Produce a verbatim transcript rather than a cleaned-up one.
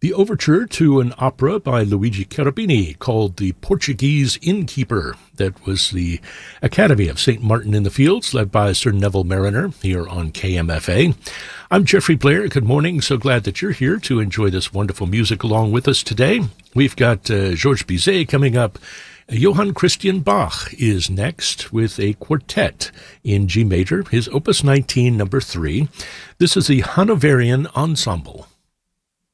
the overture to an opera by Luigi Cherubini called The Portuguese Innkeeper. That was the Academy of Saint Martin in the Fields, led by Sir Neville Mariner, here on K M F A. I'm Jeffrey Blair. Good morning. So glad that you're here to enjoy this wonderful music along with us today. We've got uh, Georges Bizet coming up. Johann Christian Bach is next with a quartet in G major, his Opus nineteen, number three. This is the Hanoverian Ensemble.